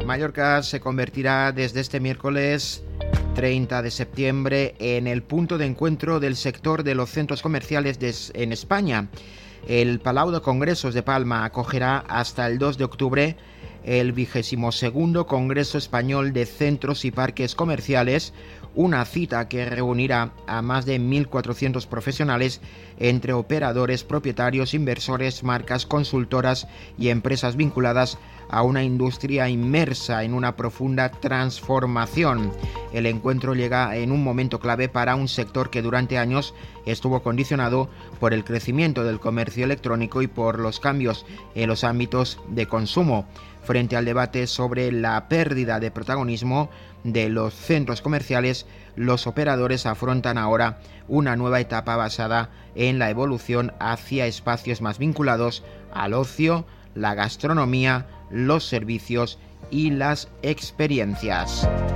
Mallorca se convertirá desde este miércoles 30 de septiembre en el punto de encuentro del sector de los centros comerciales en España. El Palau de Congresos de Palma acogerá hasta el 2 de octubre el 22º Congreso Español de Centros y Parques Comerciales, una cita que reunirá a más de 1.400 profesionales entre operadores, propietarios, inversores, marcas, consultoras y empresas vinculadas a una industria inmersa en una profunda transformación. El encuentro llega en un momento clave para un sector que durante años estuvo condicionado por el crecimiento del comercio electrónico y por los cambios en los ámbitos de consumo. Frente al debate sobre la pérdida de protagonismo de los centros comerciales, los operadores afrontan ahora una nueva etapa basada en la evolución hacia espacios más vinculados al ocio, la gastronomía, los servicios y las experiencias.